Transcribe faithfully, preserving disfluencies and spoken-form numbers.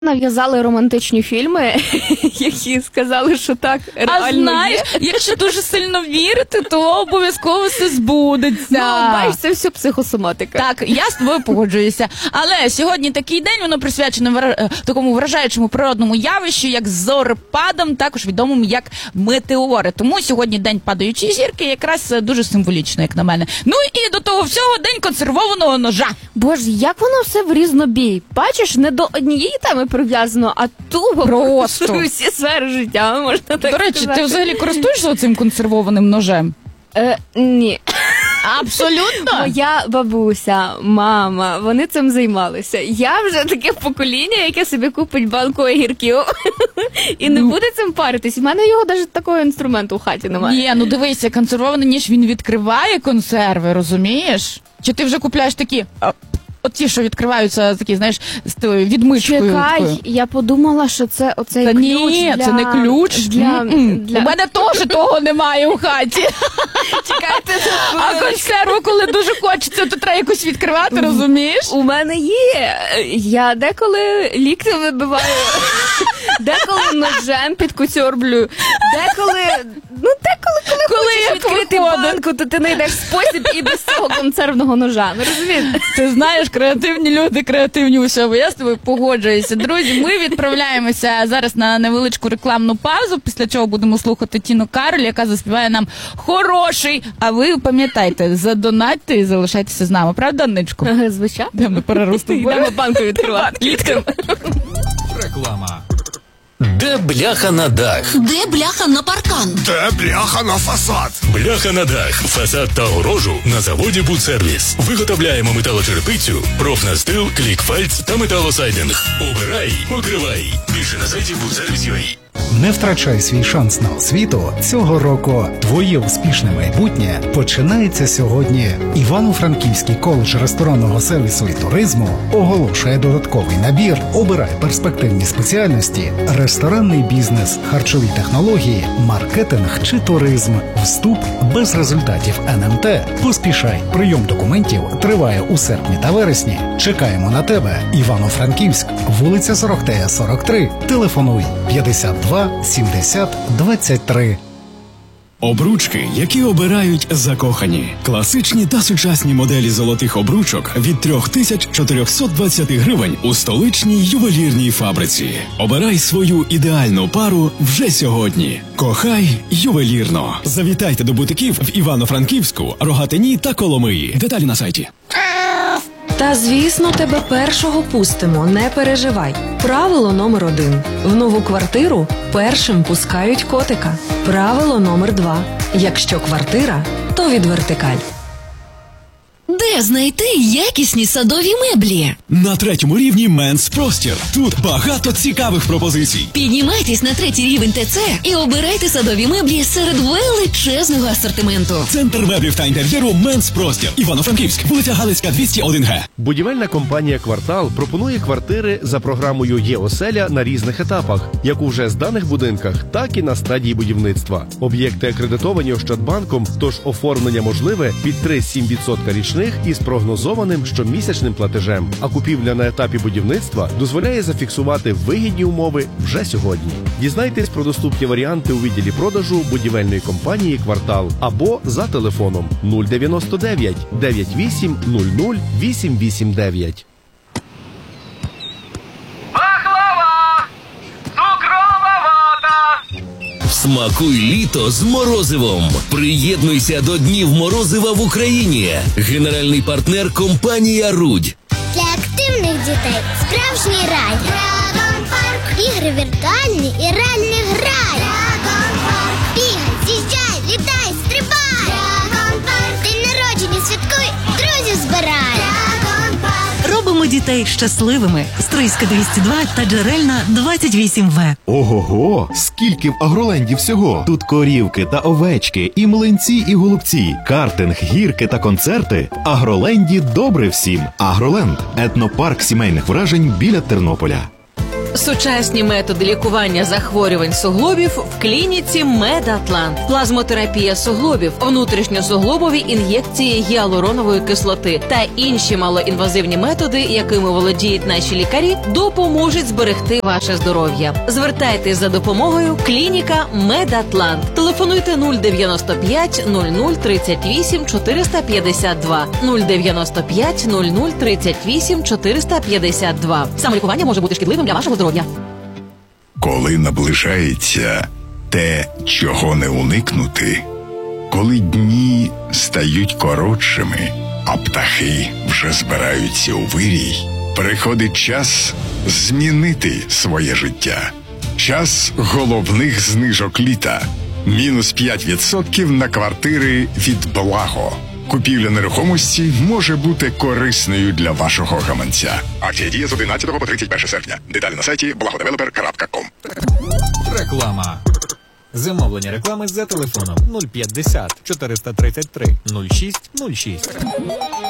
Нав'язали романтичні фільми, які сказали, що так реально А знаєш, є. якщо дуже сильно вірити, то обов'язково все збудеться. Ну, бачиш, це все психосоматика. Так, я з тобою погоджуюся. Але сьогодні такий день, воно присвячено вра... такому вражаючому природному явищу, як зорепадам, також відомому як метеори. Тому сьогодні день падаючої зірки якраз дуже символічно, як на мене. Ну і до того всього день консервованого ножа. Боже, як воно все в різнобій. Бачиш, не до однієї теми прив'язано, а туго Просто. всі сфери життя, можна так сказати. До речі, ти взагалі користуєшся цим консервованим ножем? Е, ні. Абсолютно. Моя бабуся, мама, вони цим займалися. Я вже таке покоління, яке собі купить банку огірків і не буде цим паритись. У мене його навіть такого інструменту в хаті немає. Ні, ну дивися, консервований ніж, він відкриває консерви, розумієш? Чи ти вже купляєш такі... От ті, що відкриваються, такі, знаєш, з тою відмичкою. Чекай, такою. я подумала, що це оцей Та ключ ні, для... це не ключ. Для... для... У мене теж того немає у хаті. Чекайте, а консерву, коли дуже хочеться, то треба якось відкривати, розумієш? У мене є. Я деколи лікти вибиваю, деколи ножем підкуцьорблю, деколи... Ну, деколи, коли, коли хочеш відкрити виходить. банку, то ти знайдеш спосіб і без цього консервного ножа. Ви розумієте? Ти знаєш, креативні люди, креативні у всьому. Я з тобою погоджуюся. Друзі, ми відправляємося зараз на невеличку рекламну паузу, після чого будемо слухати Тіну Кароль, яка заспіває нам хороший. А ви пам'ятайте, задонатьте і залишайтеся з нами. Правда, Анничко? Ага, звичайно. Йдемо на перерву з тобою. Йдемо банку відкривати. Літками. Реклама. Де бляха на дах? Де бляха на паркан? Де бляха на фасад? Бляха на дах, фасад та огорожу на заводі «Будсервіс». Виготовляємо металочерпицю, профнастил, клікфальц та металосайдинг. Обирай, покривай. Більше на сайті будсервіс крапка ю а. Не втрачай свій шанс на освіту цього року. Твоє успішне майбутнє починається сьогодні. Івано-Франківський коледж ресторанного сервісу і туризму оголошує додатковий набір. Обирай перспективні спеціальності: ресторанний бізнес, харчові технології, маркетинг чи туризм. Вступ без результатів ен ем те. Поспішай. Прийом документів триває у серпні та вересні. Чекаємо на тебе. Івано-Франківськ, вулиця Сорохтея, сорок три. Телефонуй п'ятдесят два сімдесят двадцять три. Обручки, які обирають закохані. Класичні та сучасні моделі золотих обручок від три тисячі чотириста двадцять гривень у столичній ювелірній фабриці. Обирай свою ідеальну пару вже сьогодні. Кохай ювелірно. Завітайте до бутиків в Івано-Франківську, Рогатині та Коломиї. Деталі на сайті. Та, звісно, тебе першого пустимо, не переживай. Правило номер один. В нову квартиру першим пускають котика. Правило номер два. Якщо квартира, то від вертикаль. Де знайти якісні садові меблі? На третьому рівні Менс Простір. Тут багато цікавих пропозицій. Піднімайтесь на третій рівень ТЦ і обирайте садові меблі серед величезного асортименту. Центр меблів та інтер'єру Менс Простір. Івано-Франківськ, вулиця Галицька, двісті один ге. Будівельна компанія «Квартал» пропонує квартири за програмою «Є-оселя» на різних етапах, як у вже зданих будинках, так і на стадії будівництва. Об'єкти акредитовані Ощадбанком, тож оформлення можливе під три-сім відсотків річних із прогнозованим щомісячним платежем. А купівля на етапі будівництва дозволяє зафіксувати вигідні умови вже сьогодні. Дізнайтесь про доступні варіанти у відділі продажу будівельної компанії «Квартал» або за телефоном нуль дев'яносто дев'ять дев'ять вісім нуль нуль вісім вісім дев'ять. Баклава! Цукрова вата! Смакуй літо з морозивом. Приєднуйся до Днів морозива в Україні. Генеральний партнер – компанія «Рудь». Для активних дітей справжній рай. Драгон Парк. Ігри віртуальні і реальний грай. Драгон Парк. Бігай, з'їжджай, літай, стрибай. Драгон Парк. День народження святкуй, друзів збирай. Драгон Парк. Робимо дітей щасливими. Стрийська двісті два та Джерельна двадцять вісім ве. Ого-го! Скільки в Агроленді всього! Тут корівки та овечки, і млинці, і голубці, картинг, гірки та концерти. Агроленді добре всім. Агроленд – етнопарк сімейних вражень біля Тернополя. Сучасні методи лікування захворювань суглобів в клініці Медатлант. Плазмотерапія суглобів, внутрішньосуглобові ін'єкції гіалуронової кислоти та інші малоінвазивні методи, якими володіють наші лікарі, допоможуть зберегти ваше здоров'я. Звертайтесь за допомогою клініка Медатлант. Телефонуйте нуль дев'яносто п'ять нуль нуль тридцять вісім чотириста п'ятдесят два нуль дев'яносто п'ять нуль нуль тридцять вісім чотириста п'ятдесят два. Самолікування може бути шкідливим для вашого здоров'я. Коли наближається те, чого не уникнути, коли дні стають коротшими, а птахи вже збираються у вирій, приходить час змінити своє життя. Час головних знижок літа. Мінус п'ять відсотків на квартири від Благо. Купівля нерухомості може бути корисною для вашого гаманця. Акція діє з одинадцятого по тридцять перше серпня. Деталі на сайті благодевелопер крапка ком. Реклама. Замовлення реклами за телефоном нуль п'ятдесят чотириста тридцять три нуль шість нуль шість.